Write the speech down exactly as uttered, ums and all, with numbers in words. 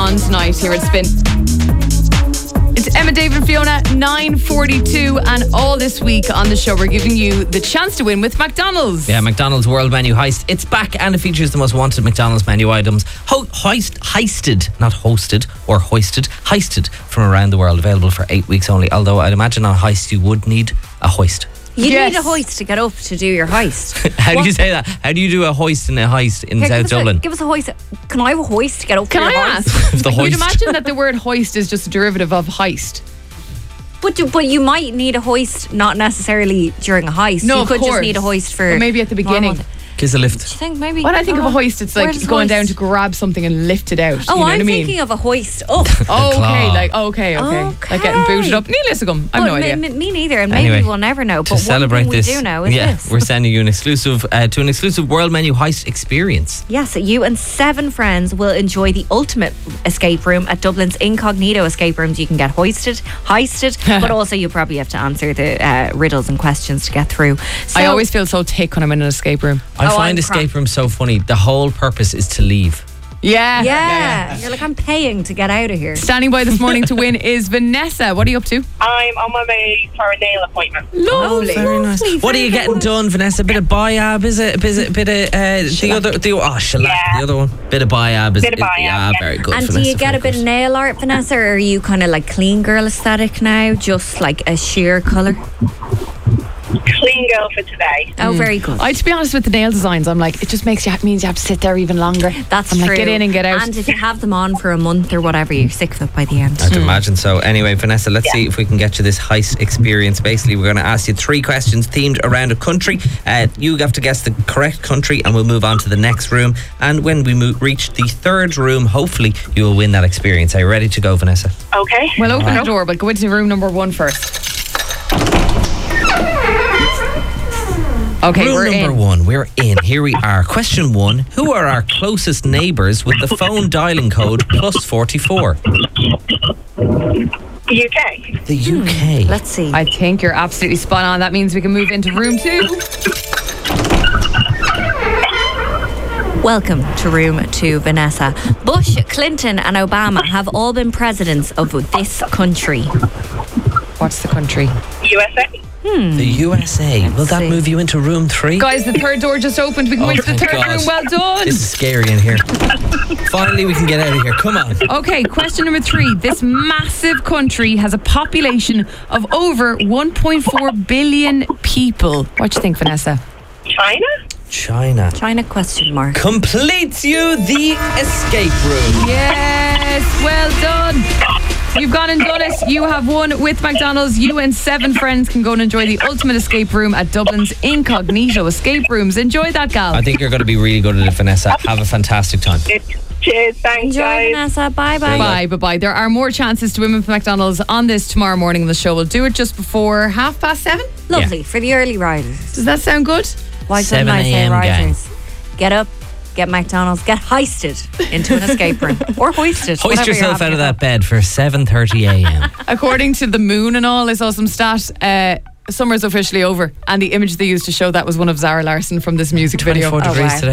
on tonight here at Spin. It's Emma, David and Fiona, nine forty-two, and all this week on the show we're giving you the chance to win with McDonald's. Yeah, McDonald's World Menu Heist. It's back and it features the most wanted McDonald's menu items. Ho- hoist, heisted, not hosted or hoisted, heisted from around the world. Available for eight weeks only. Although I'd imagine on a heist you would need a hoist. You Yes. need a hoist to get up to do your heist. How What? do you say that? How do you do a hoist in a heist in Here, South give us a- Dublin? give us a hoist. Can I have a hoist to get up Can to I your ask? hoist? The You'd hoist. imagine that the word hoist is just a derivative of heist. But, do- but you might need a hoist, not necessarily during a heist. No, you of could course. just need a hoist for But maybe at the normal beginning. th- Gives a lift. Do you think maybe? When I think of a Oh, hoist, it's where like does going down hoist- to grab something and lift it out. Oh, you know I'm what I mean? thinking of a hoist up. Oh, okay, claw. like okay, okay, Okay. like getting booted up. Neil Lissagum, I've But no me, idea. me- me neither, and Anyway, maybe we'll never know. To But one celebrate thing we this, do know is yeah, this. we're sending you an exclusive uh, to an exclusive World Menu Heist experience. Yes, you and seven friends will enjoy the ultimate escape room at Dublin's Incognito escape rooms. You can get hoisted, heisted, but also you probably have to answer the uh, riddles and questions to get through. So, I always feel so thick when I'm in an escape room. I Oh, find I'm escape crap. rooms so funny. The whole purpose is to leave. Yeah, yeah, you're like, I'm paying to get out of here. Standing by this morning to win is Vanessa. What are you up to? I'm on my way for a nail appointment. Lovely. Very nice. Lovely, What are very you getting good. done, Vanessa? A bit of biab, is it? A bit, a bit of uh, the other, the oh, shellac, Yeah. the other one. Bit of biab, is Bit of is- biab, yeah, yeah. very good. And do Vanessa, you get very a bit good. of nail art, Vanessa, or are you kind of like clean girl aesthetic now, just like a sheer colour? Clean girl for today. Oh, very good. I, to be honest with the nail designs, I'm like, it just makes you means you have to sit there even longer. That's I'm true. like, get in and get out. And if you have them on for a month or whatever, you're sick of it by the end. I'd imagine so. Anyway, Vanessa, let's see if we can get you this heist experience. Basically, we're going to ask you three questions themed around a country. Uh, you have to guess the correct country, and we'll move on to the next room. And when we mo- reach the third room, hopefully you will win that experience. Are you ready to go, Vanessa? Okay. Well, open the door, but go into room number one first. Okay, Room we're number in. one, we're in. Here we are. Question one. Who are our closest neighbours with the phone dialing code plus forty-four? U K. The U K. Let's see. I think you're absolutely spot on. That means we can move into room two. Welcome to room two, Vanessa. Bush, Clinton, and Obama have all been presidents of this country. What's the country? U S A. The U S A. Will that see. move you into room three? Guys, the third door just opened. We can Oh, go into the thank third God. room. Well done. This is scary in here. Finally, we can get out of here. Come on. Okay, question number three. This massive country has a population of over one point four billion people. What do you think, Vanessa? China. China. China question mark. Completes you the escape room. Yes, well done. You've gone and done it. You have won with McDonald's. You and seven friends can go and enjoy the ultimate escape room at Dublin's Incognito escape rooms. Enjoy that, gal. I think you're going to be really good at it, Vanessa. Have a fantastic time. Cheers. Thanks, Enjoy, guys. Vanessa. Bye bye. Bye, bye, bye. There are more chances to win with McDonald's on this tomorrow morning on the show. We'll do it just before half past seven. Lovely for the early riders. Does that sound good? Why seven couldn't I say a.m. gang. riders? Get up, get McDonald's, get heisted into an escape room or hoisted. Hoist whatever you're yourself out having of to that bed for seven thirty a.m. According to the moon and all, I saw some stat. Uh, summer's officially over, and the image they used to show that was one of Zara Larsson from this music video. twenty-four degrees wow. today.